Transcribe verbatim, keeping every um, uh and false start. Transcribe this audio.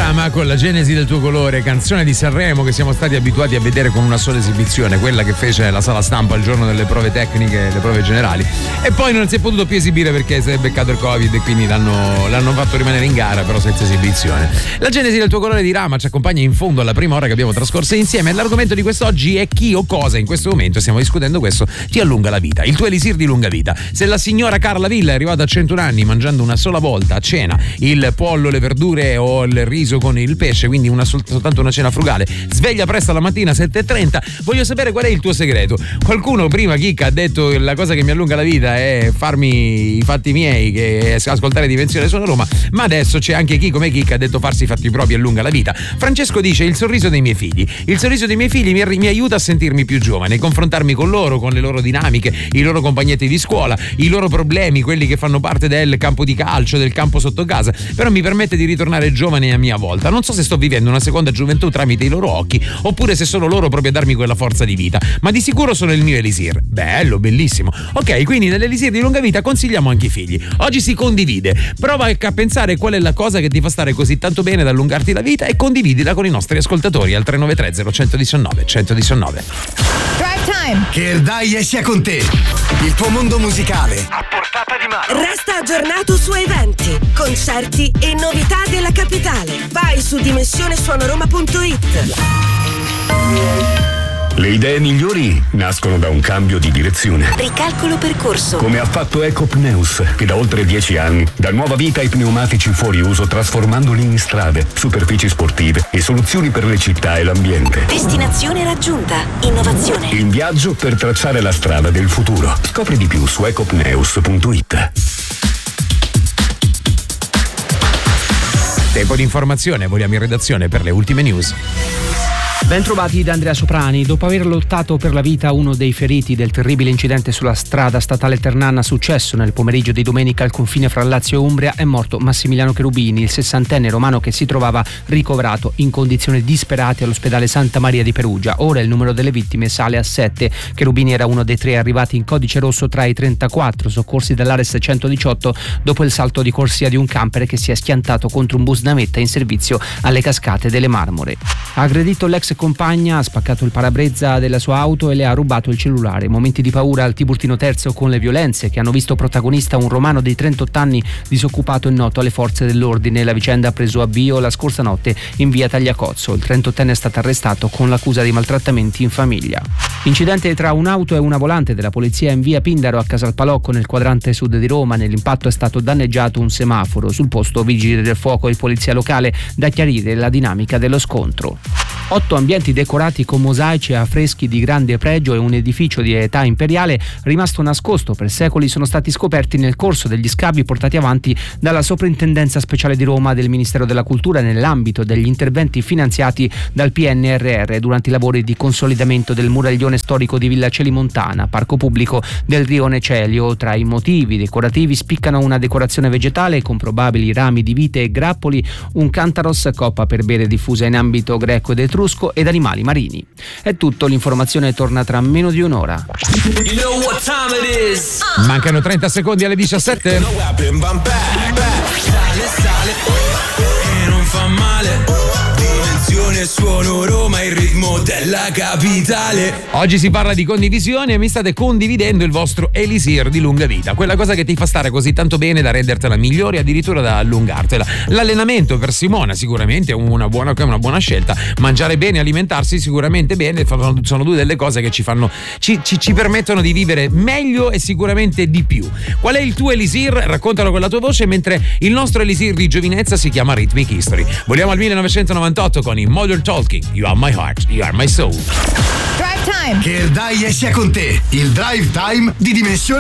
Irama con la genesi del tuo colore, canzone di Sanremo che siamo stati abituati a vedere con una sola esibizione, quella che fece la sala stampa il giorno delle prove tecniche, le prove generali, e poi non si è potuto più esibire perché si è beccato il Covid e quindi l'hanno, l'hanno fatto rimanere in gara però senza esibizione. La genesi del tuo colore di Irama ci accompagna in fondo alla prima ora che abbiamo trascorso insieme e l'argomento di quest'oggi è chi o cosa in questo momento, stiamo discutendo questo, ti allunga la vita, il tuo elisir di lunga vita. Se la signora Carla Villa è arrivata a centuno anni mangiando una sola volta a cena il pollo, le verdure o il riso con il pesce, quindi una sol- soltanto una cena frugale, sveglia presto la mattina sette e trenta, voglio sapere qual è il tuo segreto. Qualcuno prima, Chicca, ha detto la cosa che mi allunga la vita è farmi i fatti miei, che ascoltare Dimensione Suono Roma, ma adesso c'è anche chi come Chicca ha detto farsi i fatti propri allunga la vita. Francesco dice il sorriso dei miei figli, il sorriso dei miei figli mi, mi aiuta a sentirmi più giovane, confrontarmi con loro, con le loro dinamiche, i loro compagnetti di scuola, i loro problemi, quelli che fanno parte del campo di calcio, del campo sotto casa, però mi permette di ritornare giovane a mia volta. Non so se sto vivendo una seconda gioventù tramite i loro occhi oppure se sono loro proprio a darmi quella forza di vita, ma di sicuro sono il mio elisir. Bello, bellissimo. Ok, quindi nell'elisir di lunga vita consigliamo anche i figli. Oggi si condivide, prova a pensare qual è la cosa che ti fa stare così tanto bene da allungarti la vita e condividila con i nostri ascoltatori al tre nove tre zero uno uno nove uno uno nove. Drive Time, che il Dai sia con te, il tuo mondo musicale a portata di mano. Resta aggiornato su eventi, concerti e novità della capitale. Vai su dimensione suono roma punto it. Le idee migliori nascono da un cambio di direzione. Ricalcolo percorso. Come ha fatto Ecopneus, che da oltre dieci anni dà nuova vita ai pneumatici fuori uso trasformandoli in strade, superfici sportive e soluzioni per le città e l'ambiente. Destinazione raggiunta. Innovazione. In viaggio per tracciare la strada del futuro. Scopri di più su ecopneus punto it. Tempo di informazione, vogliamo in redazione per le ultime news. Bentrovati da Andrea Soprani. Dopo aver lottato per la vita uno dei feriti del terribile incidente sulla strada statale Ternana successo nel pomeriggio di domenica al confine fra Lazio e Umbria, è morto Massimiliano Cherubini, il sessantenne romano che si trovava ricoverato in condizioni disperate all'ospedale Santa Maria di Perugia. Ora il numero delle vittime sale a sette. Cherubini era uno dei tre arrivati in codice rosso tra i trentaquattro soccorsi dall'Ares centodiciotto dopo il salto di corsia di un camper che si è schiantato contro un bus navetta in servizio alle Cascate delle Marmore. Ha aggredito l'ex compagna, ha spaccato il parabrezza della sua auto e le ha rubato il cellulare. Momenti di paura al Tiburtino Terzo con le violenze che hanno visto protagonista un romano di trentotto anni disoccupato e noto alle forze dell'ordine. La vicenda ha preso avvio la scorsa notte in via Tagliacozzo. Il trentottenne è stato arrestato con l'accusa di maltrattamenti in famiglia. Incidente tra un'auto e una volante della polizia in via Pindaro a Casalpalocco nel quadrante sud di Roma. Nell'impatto è stato danneggiato un semaforo. Sul posto vigili del fuoco e polizia locale, da chiarire la dinamica dello scontro. Otto ambienti decorati con mosaici e affreschi di grande pregio e un edificio di età imperiale rimasto nascosto per secoli sono stati scoperti nel corso degli scavi portati avanti dalla Soprintendenza Speciale di Roma del Ministero della Cultura nell'ambito degli interventi finanziati dal P N R R durante i lavori di consolidamento del muraglione storico di Villa Celimontana, parco pubblico del rione Celio. Tra i motivi decorativi spiccano una decorazione vegetale con probabili rami di vite e grappoli, un cantaros, coppa per bere diffusa in ambito greco ed etrusco, ed animali marini. È tutto, l'informazione torna tra meno di un'ora. You know what time it is. Mancano trenta secondi alle diciassette. Sale, sale, e non fa male. Dimensione Suono Roma, il ritmo della capitale. Oggi si parla di condivisione e mi state condividendo il vostro elisir di lunga vita, quella cosa che ti fa stare così tanto bene da rendertela migliore e addirittura da allungartela. L'allenamento per Simona sicuramente è una buona, una buona scelta. Mangiare bene, alimentarsi sicuramente bene sono due delle cose che ci fanno ci, ci, ci permettono di vivere meglio e sicuramente di più. Qual è il tuo elisir? Raccontalo con la tua voce, mentre il nostro elisir di giovinezza si chiama Rhythmic History. Vogliamo al millenovecentonovantotto con i Modern Talking. You are my heart, you are my soul. Drive Time, che il Dai sia con te, il Drive Time di Dimensione